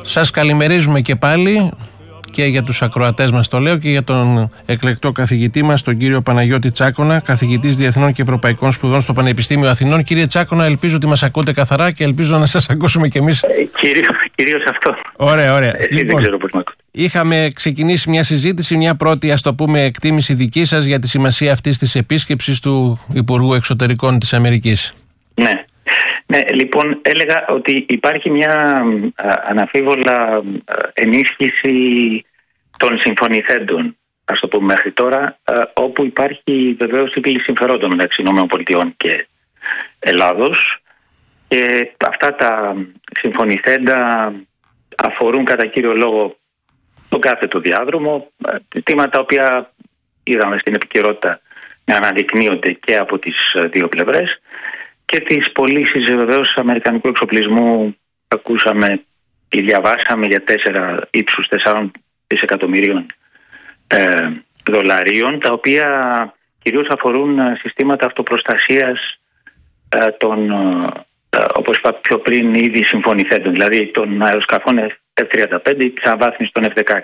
Σας καλημερίζουμε και πάλι, και για τους ακροατές μας το λέω και για τον εκλεκτό καθηγητή μας, τον κύριο Παναγιώτη Τσάκωνα, καθηγητής Διεθνών και Ευρωπαϊκών Σπουδών στο Πανεπιστήμιο Αθηνών. Κύριε Τσάκωνα, ελπίζω ότι μας ακούτε καθαρά και ελπίζω να σας ακούσουμε κι εμείς. Κυρίως αυτό. Ωραία. Λοιπόν, δεν ξέρω πώς με ακούτε. Είχαμε ξεκινήσει μια συζήτηση, μια πρώτη, ας το πούμε, εκτίμηση δική σας για τη σημασία αυτής της επίσκεψης του Υπουργού Εξωτερικών της Αμερικής. Ναι, λοιπόν, έλεγα ότι υπάρχει μια αναμφίβολα ενίσχυση των συμφωνηθέντων, ας το πούμε, μέχρι τώρα, όπου υπάρχει βεβαίως σύγκληση συμφερόντων μεταξύ ΗΠΑ και Ελλάδος, και αυτά τα συμφωνηθέντα αφορούν κατά κύριο λόγο τον κάθετο διάδρομο, ζητήματα τα οποία είδαμε στην επικαιρότητα να αναδεικνύονται και από τις δύο πλευρές, και τις πωλήσεις βεβαίως αμερικανικού εξοπλισμού ακούσαμε ή διαβάσαμε για ύψους 4 δισεκατομμυρίων δολαρίων, τα οποία κυρίως αφορούν συστήματα αυτοπροστασίας των, όπως είπα πιο πριν, ήδη συμφωνηθέντων, δηλαδή των αεροσκαφών F-35 ή της αναβάθμισης των F-16.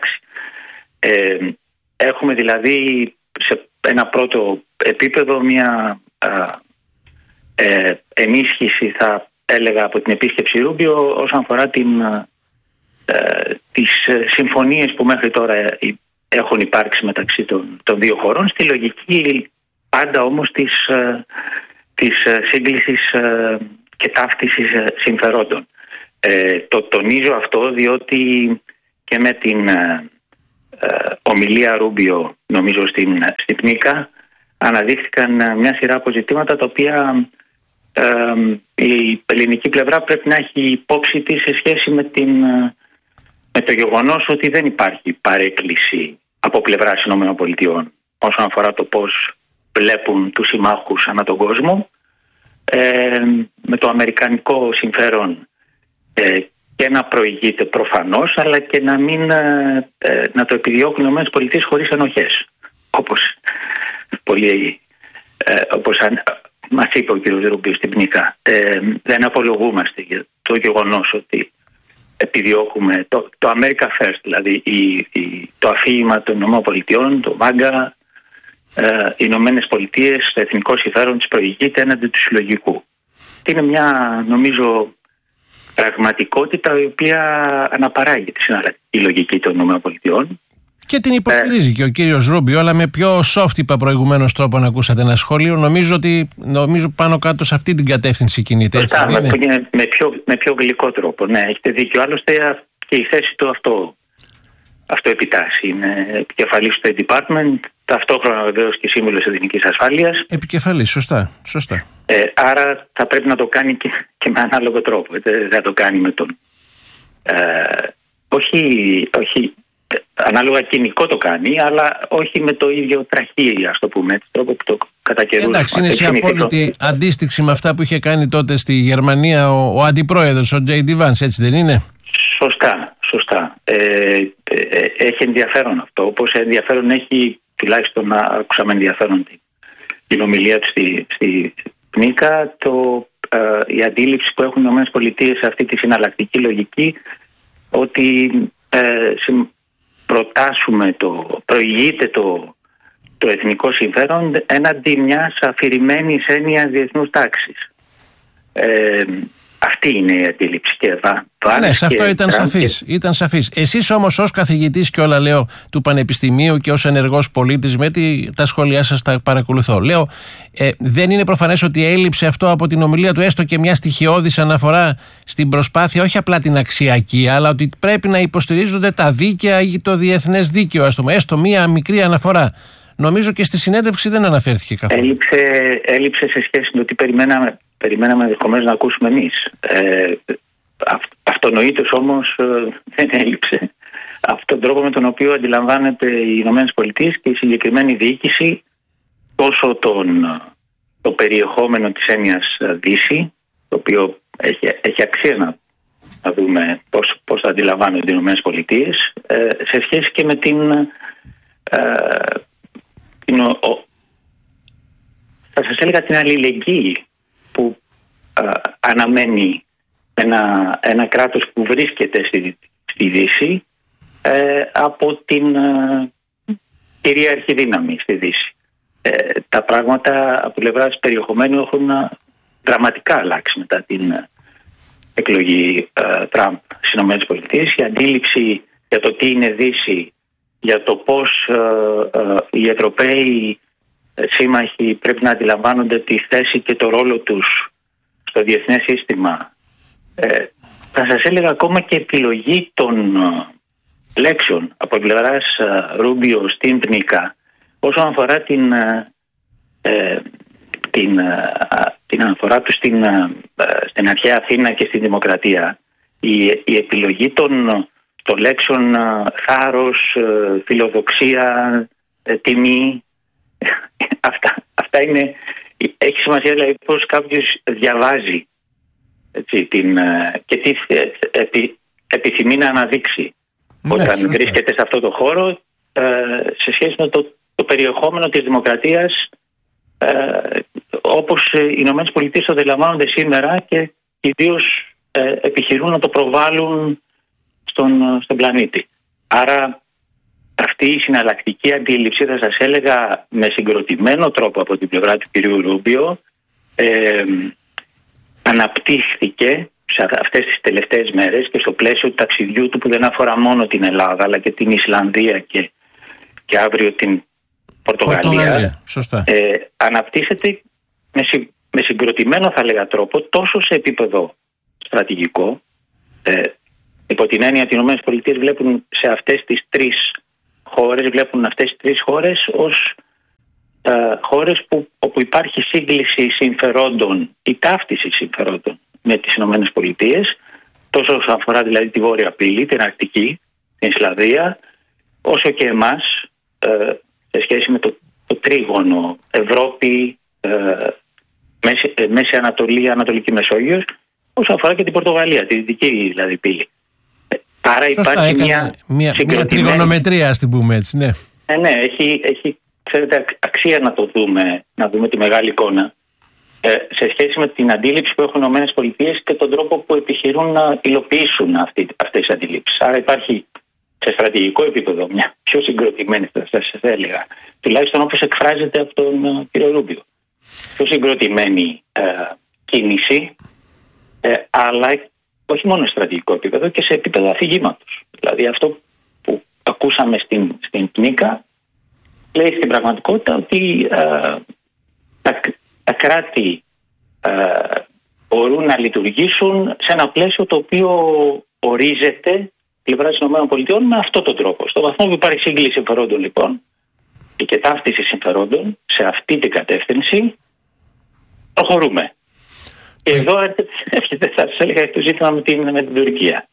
Έχουμε δηλαδή σε ένα πρώτο επίπεδο μια ενίσχυση, θα έλεγα, από την επίσκεψη Ρούμπιο όσον αφορά τις συμφωνίες που μέχρι τώρα έχουν υπάρξει μεταξύ των δύο χωρών, στη λογική πάντα όμως της σύγκλησης και ταύτισης συμφερόντων. Το τονίζω αυτό διότι και με την ομιλία Ρούμπιο, νομίζω στην Πνίκα, αναδείχθηκαν μια σειρά από ζητήματα τα οποία η ελληνική πλευρά πρέπει να έχει υπόψη της σε σχέση με το γεγονός ότι δεν υπάρχει παρέκκληση από πλευράς ΗΠΑ όσον αφορά το πώς βλέπουν τους συμμάχους ανά τον κόσμο, με το αμερικανικό συμφέρον και να προηγείται προφανώς, αλλά και να το επιδιώκουν οι ΗΠΑ χωρίς ενοχές, όπως μας είπε ο κ. Ρούμπιο στην Πνίκα. Δεν απολογούμαστε για το γεγονός ότι επιδιώκουμε το America First, δηλαδή το αφήγημα των ΗΠΑ, το ΜΑΓΚΑ, οι Ηνωμένες Πολιτείες, το εθνικό συμφέρον της προηγείται έναντι του συλλογικού. Είναι μια, νομίζω, πραγματικότητα η οποία αναπαράγει τη συναλλακτική λογική των ΗΠΑ. Και την υποστηρίζει και ο κύριος Ρούμπιο, αλλά με πιο soft, είπα προηγουμένως, τρόπο να ακούσατε ένα σχόλιο. Νομίζω πάνω κάτω σε αυτή την κατεύθυνση κινείται. Σωστά, με πιο γλυκό τρόπο. Ναι, έχετε δίκιο. Άλλωστε και η θέση του αυτό επιτάσσει. Είναι επικεφαλής του State Department, ταυτόχρονα βεβαίως και σύμβουλος εθνικής ασφάλειας. Επικεφαλής, σωστά. Άρα θα πρέπει να το κάνει και με ανάλογο τρόπο. Δεν θα το κάνει με τον... όχι ανάλογα κοινικό το κάνει, αλλά όχι με το ίδιο τραχή, ας το πούμε, έτσι, τρόπο που το κατά καιρούς. Εντάξει, είναι σε απόλυτη αντίστοιξη με αυτά που είχε κάνει τότε στη Γερμανία ο αντιπρόεδρος, ο J.D. Vance, έτσι δεν είναι? Σωστά. Έχει ενδιαφέρον αυτό, όπως ενδιαφέρον έχει, τουλάχιστον να ακούσαμε ενδιαφέρον την ομιλία του στη Πνίκα, η αντίληψη που έχουν οι ΗΠΑ σε αυτή τη συναλλακτική λογική, ότι προηγείται το εθνικό συμφέρον έναντι μιας αφηρημένης έννοιας διεθνούς τάξης. Αυτή είναι η αντίληψη και ναι, σε αυτό ήταν σαφής. Εσείς όμως ως καθηγητής και όλα λέω του Πανεπιστημίου και ως ενεργός πολίτης, με τα σχόλιά σας τα παρακολουθώ, λέω, δεν είναι προφανές ότι έλειψε αυτό από την ομιλία του, έστω και μια στοιχειώδης αναφορά στην προσπάθεια, όχι απλά την αξιακή, αλλά ότι πρέπει να υποστηρίζονται τα δίκαια ή το διεθνές δίκαιο, ας πούμε, έστω μια μικρή αναφορά. Νομίζω και στη συνέντευξη δεν αναφέρθηκε καθόλου. Έλειψε σε σχέση με το τι περιμέναμε ενδεχομένως να ακούσουμε εμείς. Αυτονοήτως όμως δεν έλειψε αυτόν τον τρόπο με τον οποίο αντιλαμβάνεται οι ΗΠΑ και η συγκεκριμένη διοίκηση τόσο το περιεχόμενο της έννοιας Δύση, το οποίο έχει αξία να δούμε πώς θα αντιλαμβάνονται οι ΗΠΑ, σε σχέση και με θα σας έλεγα την αλληλεγγύη που αναμένει ένα κράτος που βρίσκεται στη Δύση από την κυρίαρχη δύναμη στη Δύση. Τα πράγματα από πλευράς περιεχομένου έχουν δραματικά αλλάξει μετά την εκλογή Τραμπ στις ΗΠΑ. Η αντίληψη για το τι είναι Δύση, για το πώς οι Ευρωπαίοι σύμμαχοι πρέπει να αντιλαμβάνονται τη θέση και το ρόλο τους στο διεθνές σύστημα. Θα σας έλεγα ακόμα και επιλογή των λέξεων από πλευράς Ρούμπιο στην ΠΝΙΚΑ όσον αφορά την αναφορά του στην αρχαία Αθήνα και στην δημοκρατία. Η επιλογή των λέξεων θάρρος, φιλοδοξία, τιμή, αυτά είναι, έχει σημασία δηλαδή πώς κάποιος διαβάζει, έτσι, και τι επιθυμεί να αναδείξει όταν βρίσκεται σε αυτό το χώρο σε σχέση με το περιεχόμενο της δημοκρατίας όπως οι Ηνωμένες Πολιτείες το αντιλαμβάνονται σήμερα και ιδίως επιχειρούν να το προβάλλουν στον πλανήτη. Άρα αυτή η συναλλακτική αντίληψη, θα σας έλεγα με συγκροτημένο τρόπο από την πλευρά του κυρίου Ρούμπιο, αναπτύχθηκε σε αυτές τις τελευταίες μέρες και στο πλαίσιο του ταξιδιού του που δεν αφορά μόνο την Ελλάδα αλλά και την Ισλανδία και αύριο την Πορτογαλία. Σωστά. Αναπτύσσεται με συγκροτημένο, θα λέγα, τρόπο τόσο σε επίπεδο στρατηγικό, υπό την έννοια ότι οι ΗΠΑ βλέπουν σε αυτές τις τρεις χώρες ως χώρες όπου υπάρχει σύγκληση συμφερόντων ή ταύτιση συμφερόντων με τις ΗΠΑ, τόσο όσον αφορά δηλαδή τη Βόρεια Πύλη, την Αρκτική, την Ισλανδία, όσο και εμάς σε σχέση με το τρίγωνο Ευρώπη, Μέση Ανατολή, Ανατολική Μεσόγειος, όσον αφορά και την Πορτογαλία, τη δυτική δηλαδή πύλη. Άρα υπάρχει μια τριγωνομετρία, ας την πούμε έτσι, ναι. Ναι, έχει ξέρετε, αξία να το δούμε, να δούμε τη μεγάλη εικόνα σε σχέση με την αντίληψη που έχουν οι ΗΠΑ και τον τρόπο που επιχειρούν να υλοποιήσουν αυτές τις αντιλήψεις. Άρα υπάρχει σε στρατηγικό επίπεδο μια πιο συγκροτημένη, θα σας έλεγα, τουλάχιστον όπως εκφράζεται από τον κύριο Ρούμπιο, πιο συγκροτημένη κίνηση, αλλά όχι μόνο σε στρατηγικό επίπεδο και σε επίπεδο αφηγήματος. Δηλαδή αυτό που ακούσαμε στην ΠΝΙΚΑ λέει στην πραγματικότητα ότι τα κράτη μπορούν να λειτουργήσουν σε ένα πλαίσιο το οποίο ορίζεται πλευρά της ΗΠΑ με αυτόν τον τρόπο. Στο βαθμό που υπάρχει σύγκληση συμφερόντων λοιπόν και ταύτιση συμφερόντων σε αυτή την κατεύθυνση, προχωρούμε. Και εδώ έρχεται, θα σας έλεγα, το ζήτημα με την Τουρκία.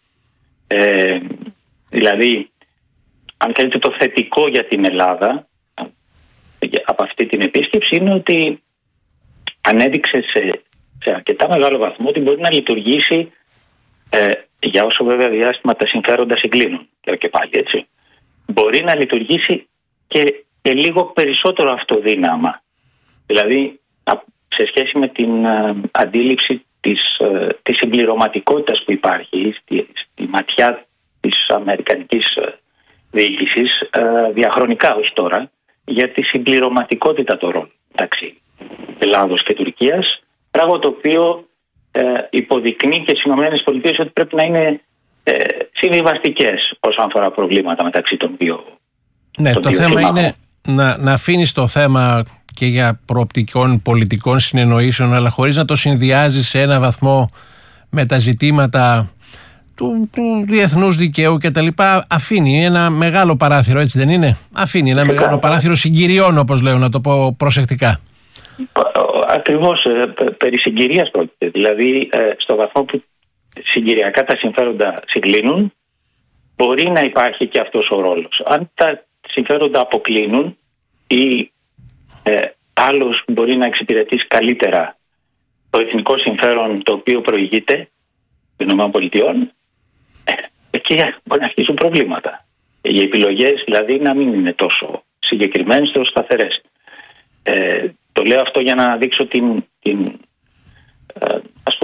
Δηλαδή, αν θέλετε, το θετικό για την Ελλάδα από αυτή την επίσκεψη είναι ότι ανέδειξε σε αρκετά μεγάλο βαθμό ότι μπορεί να λειτουργήσει, για όσο βέβαια διάστημα τα συμφέροντα συγκλίνουν και πάλι, έτσι, μπορεί να λειτουργήσει και λίγο περισσότερο αυτοδύναμα. Δηλαδή, σε σχέση με την αντίληψη της συμπληρωματικότητας που υπάρχει στη ματιά της αμερικανικής διοίκησης, διαχρονικά όχι τώρα, για τη συμπληρωματικότητα των ρόλων μεταξύ Ελλάδος και Τουρκίας, πράγμα το οποίο υποδεικνύει και στις ΗΠΑ ότι πρέπει να είναι συμβιβαστικές όσον αφορά προβλήματα μεταξύ των δύο. Ναι, το θέμα είναι να αφήνεις το θέμα και για προοπτικών πολιτικών συνεννοήσεων, αλλά χωρίς να το συνδυάζει σε ένα βαθμό με τα ζητήματα του διεθνούς δικαίου και τα λοιπά. Αφήνει ένα μεγάλο παράθυρο, έτσι δεν είναι? Αφήνει ένα μεγάλο παράθυρο συγκυριών, όπως λέω, να το πω προσεκτικά. Ακριβώς, περί συγκυρίας πρόκειται. Δηλαδή, στο βαθμό που συγκυριακά τα συμφέροντα συγκλίνουν, μπορεί να υπάρχει και αυτός ο ρόλος. Αν τα συμφέροντα αποκλίνουν ή άλλος μπορεί να εξυπηρετήσει καλύτερα το εθνικό συμφέρον το οποίο προηγείται των ΗΠΑ, εκεί μπορεί να αρχίσουν προβλήματα. Οι επιλογές δηλαδή να μην είναι τόσο συγκεκριμένες, τόσο σταθερές. Το λέω αυτό για να δείξω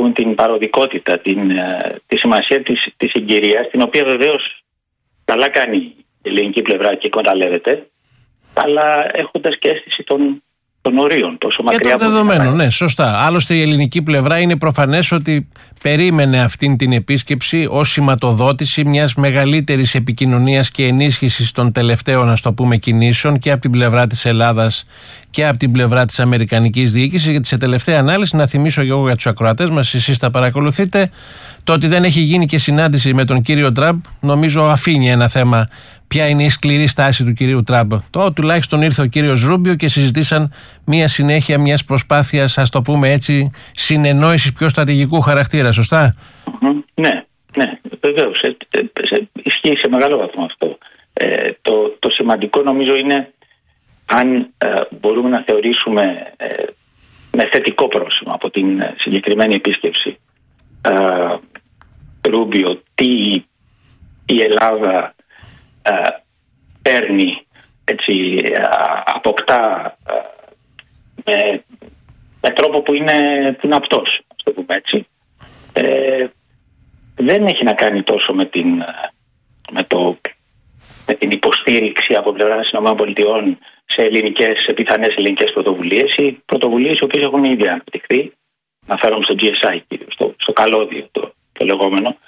πούμε, την παροδικότητα, τη σημασία της συγκυρίας, την οποία βεβαίως καλά κάνει η ελληνική πλευρά και εκμεταλλεύεται, αλλά έχοντας και αίσθηση των ορίων, τόσο μακριά. Και των δεδομένων, ναι, σωστά. Άλλωστε η ελληνική πλευρά είναι προφανές ότι περίμενε αυτήν την επίσκεψη ως σηματοδότηση μιας μεγαλύτερης επικοινωνίας και ενίσχυσης των τελευταίων, ας το πούμε, κινήσεων και από την πλευρά της Ελλάδας και από την πλευρά της αμερικανικής διοίκησης, γιατί σε τελευταία ανάλυση, να θυμίσω και εγώ για τους ακροατές μας, εσείς τα παρακολουθείτε, το ότι δεν έχει γίνει και συνάντηση με τον κύριο Τραμπ, νομίζω αφήνει ένα θέμα. Ποια είναι η σκληρή στάση του κυρίου Τραμπ? Τουλάχιστον ήρθε ο κύριος Ρούμπιο και συζητήσαν μια συνέχεια μιας προσπάθειας, ας το πούμε έτσι, συνεννόησης πιο στρατηγικού χαρακτήρα, σωστά? Ναι, βεβαίως. Ισχύει σε μεγάλο βαθμό αυτό. Το σημαντικό νομίζω είναι αν μπορούμε να θεωρήσουμε με θετικό πρόσημο από την συγκεκριμένη επίσκεψη Ρούμπιο τι η Ελλάδα παίρνει, έτσι, αποκτά με τρόπο που είναι απτός, ας το πούμε έτσι. Δεν έχει να κάνει τόσο με την υποστήριξη από πλευρά της ΗΠΑ σε πιθανές ελληνικές πρωτοβουλίες ή πρωτοβουλίες οι οποίες έχουν ήδη αναπτυχθεί. Αναφέρομαι στο GSI, στο καλώδιο το λεγόμενο.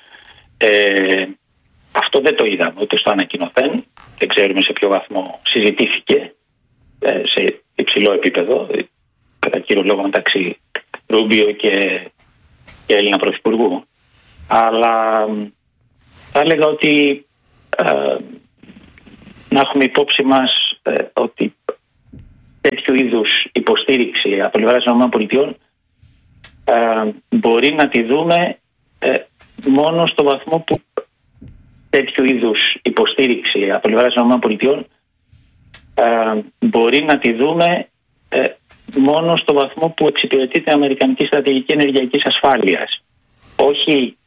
Αυτό δεν το είδαμε ούτε στο ανακοινωθέν. Δεν ξέρουμε σε ποιο βαθμό συζητήθηκε σε υψηλό επίπεδο, κατά κύριο λόγο μεταξύ Ρούμπιο και Έλληνα Πρωθυπουργού. Αλλά θα έλεγα ότι να έχουμε υπόψη μας ότι τέτοιου είδους υποστήριξη από πλευράς των ΗΠΑ μπορεί να τη δούμε μόνο στο βαθμό που τέτοιου είδους υποστήριξη από πλευράς των ΗΠΑ μπορεί να τη δούμε μόνο στο βαθμό που εξυπηρετεί την αμερικανική στρατηγική ενεργειακής ασφάλειας. Όχι